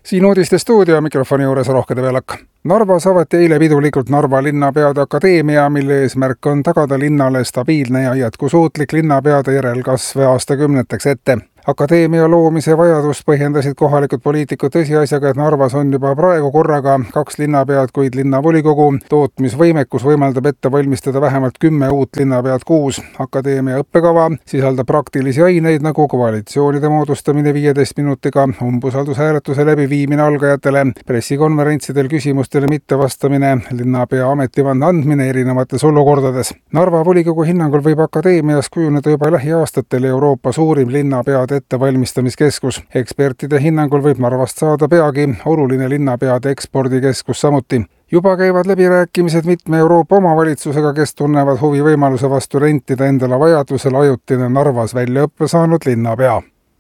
Siin uudistestuudio mikrofoni juures Rohke Develak. Narvas avati eile pidulikult Narva linnapeade akadeemia, mille eesmärk on tagada linnale stabiilne ja jätkusuutlik linnapeade järelkasv aastakümneteks ette. Akadeemia loomise vajadust põhjendasid kohalikud poliitikud tõsiasjaga, et Narvas on juba praegu korraga 2 linnapead, kuid linnavolikogu tootmisvõimekus võimaldab ette valmistada vähemalt 10 uut linnapead kuus. Akadeemia õppekava sisaldab praktilisi aineid nagu koalitsioonide moodustamine 15 minutiga, umbusaldushääletuse läbiviimine algajatele, pressikonverentsidel küsimustele mittevastamine, linnapea ametivande andmine erinevates olukordades. Narva volikogu hinnangul võib akadeemias kujuneda juba lähiaastatel Euroopa suurim linnapeade ettevalmistamiskeskus. Ekspertide hinnangul võib Narvast saada peagi oluline linnapeade ekspordikeskus samuti. Juba käivad läbirääkimised mitme Euroopa omavalitsusega, kes tunnevad huvi võimaluse vastu rentida endale vajadusel ajutine Narvas väljaõppe saanud linnapea.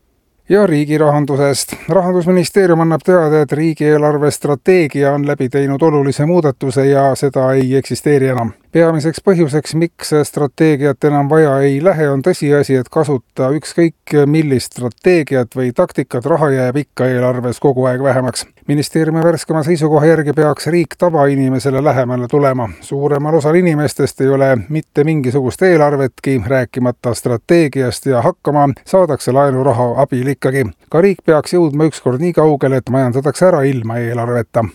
Ja riigi rahandusest. Rahandusministeerium annab teada, et riigieelarve strateegia on läbi teinud olulise muudatuse ja seda ei eksisteeri enam. Peamiseks põhjuseks, miks strateegiat enam vaja ei lähe, on tõsiasi, et kasuta ükskõik millist strateegiat või taktikat, raha jääb ikka eelarves kogu aeg vähemaks. Ministeeriumi värskema seisukoha järgi peaks riik tavainimesele lähemale tulema. Suuremal osal inimestest ei ole mitte mingisugust eelarvetki, rääkimata strateegiast ja hakkama saadakse laenuraha abil ikkagi. Ka riik peaks jõudma ükskord nii kaugele, et majandatakse ära ilma eelarveta.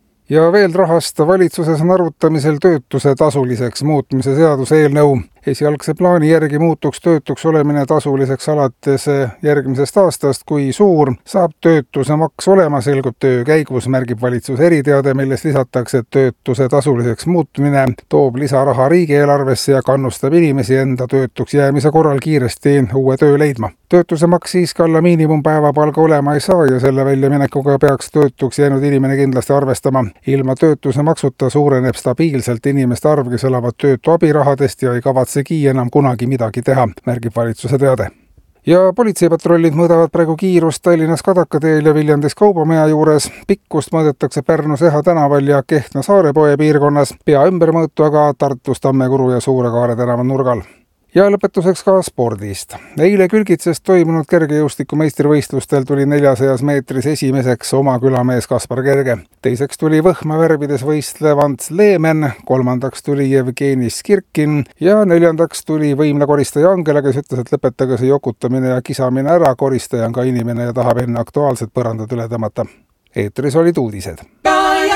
Ja veel rahast. Valitsuses on arutamisel töötuse tasuliseks muutmise seaduse eelnõu. Esialgse plaani järgi muutuks töötuks olemine tasuliseks alates järgmisest aastast. Kui suur saab töötuse maks olema, selgub töö käigus, märgib valitsus eriteade, milles lisatakse, et töötuse tasuliseks muutmine toob lisaraha riigieelarvesse ja kannustab inimesi enda töötuks jäämise korral kiiresti uue töö leidma. Töötuse maks siiski alla miinimumpäevapalga olema ei saa ja selle väljaminekuga peaks töötuks jäänud inimene kindlasti arvestama. Ilma töötuse maksuta suureneb stabiilselt inimeste arv, kes elavad töötu abirahadest ja ei kavatsegi enam kunagi midagi teha, märgib valitsuse teade. Ja politseipatrullid mõõdavad praegu kiirust Tallinnas Kadakateel ja Viljandis Kaubamaja juures. Pikkust mõõdetakse Pärnus Eha tänaval ja Kehtna Saarepoe piirkonnas, pea ümbermõõtu aga Tartus Tammekuru ja Suure-Kaare tänava nurgal. Ja lõpetuseks ka spordist. Eile Külgitses toimunud kergejõustiku meistrivõistlustel tuli 400 meetris esimeseks oma külamees Kaspar Kerge. Teiseks tuli võhma värvides võistlev Ants Leemen, kolmandaks tuli Jevgeni Skirkin ja neljandaks tuli võimla koristaja Angela, kes ütles, et lõpetage see jokutamine ja kisamine ära, koristaja on ka inimene ja tahab enne aktuaalset põrandat üle tõmmata. Eetris olid uudised.